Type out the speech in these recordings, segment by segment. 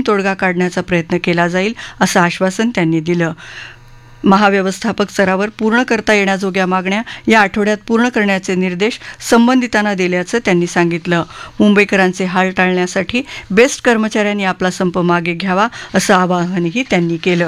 तोडगा काढण्याचा प्रयत्न केला जाईल असं आश्वासन त्यांनी दिलं. महाव्यवस्थापक स्तरावर पूर्ण करता येण्याजोग्या मागण्या या आठवड्यात पूर्ण करण्याचे निर्देश संबंधितांना दिल्याचं त्यांनी सांगितलं. मुंबईकरांचे हाल टाळण्यासाठी बेस्ट कर्मचाऱ्यांनी आपला संप मागे घ्यावा असं आवाहनही त्यांनी केलं.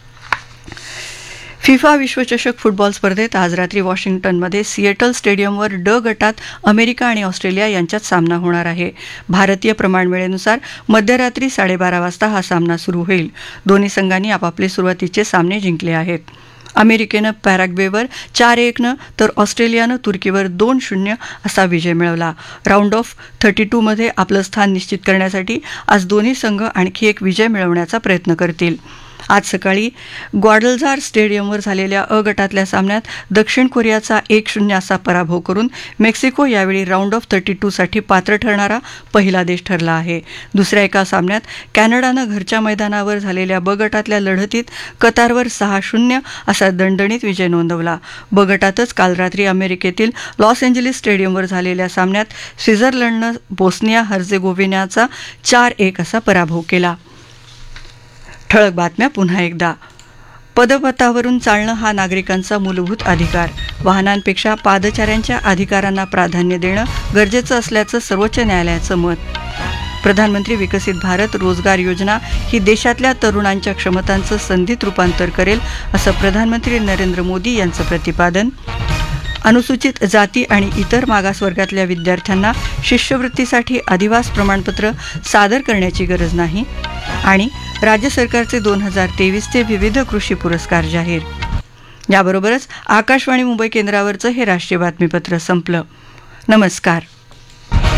फिफा विश्वचषक फुटबॉल स्पर्धेत आज रात्री वॉशिंग्टनमध्ये सिएटल स्टेडियमवर ड गटात अमेरिका आणि ऑस्ट्रेलिया यांच्यात सामना होणार आहे. भारतीय प्रमाणवेळेनुसार मध्यरात्री 12:30 वाजता हा सामना सुरू होईल. दोन्ही संघांनी आपापले सुरुवातीचे सामने जिंकले आहेत. अमेरिकेनं पॅराग्वेवर 4-1 तर ऑस्ट्रेलियानं तुर्कीवर 2-0 असा विजय मिळवला. राऊंड ऑफ 32 मध्ये आपलं स्थान निश्चित करण्यासाठी आज दोन्ही संघ आणखी एक विजय मिळवण्याचा प्रयत्न करतील. आज सकाळी ग्वाडलजार स्टेडियमवर झालेल्या अ गटातल्या सामन्यात दक्षिण कोरियाचा 1-0 असा पराभव करून मेक्सिको यावेळी राऊंड ऑफ 32 साठी पात्र ठरणारा पहिला देश ठरला आहे. दुसऱ्या एका सामन्यात कॅनडानं घरच्या मैदानावर झालेल्या ब गटातल्या लढतीत कतारवर 6-0 असा दणदणीत विजय नोंदवला. ब गटातच काल रात्री अमेरिकेतील लॉस एंजेलिस स्टेडियमवर झालेल्या सामन्यात स्वित्झर्लंडनं बोस्निया हर्जेगोव्हिनाचा 4-1 असा पराभव केला. ठळक बातम्या पुन्हा एकदा. पदपथावरून चालणं हा नागरिकांचा मूलभूत अधिकार. वाहनांपेक्षा पादचाऱ्यांच्या अधिकारांना प्राधान्य देणं गरजेचं असल्याचं सर्वोच्च न्यायालयाचं मत. प्रधानमंत्री विकसित भारत रोजगार योजना ही देशातल्या तरुणांच्या क्षमतांचं संधीत रूपांतर करेल असं प्रधानमंत्री नरेंद्र मोदी यांचं प्रतिपादन. अनुसूचित जाती आणि इतर मागासवर्गातल्या विद्यार्थ्यांना शिष्यवृत्तीसाठी अधिवास प्रमाणपत्र सादर करण्याची गरज नाही. आणि राज्य सरकारचे 2023चे विविध कृषी पुरस्कार जाहीर. याबरोबरच आकाशवाणी मुंबई केंद्रावरचं हे राष्ट्रीय बातमीपत्र संपलं. नमस्कार.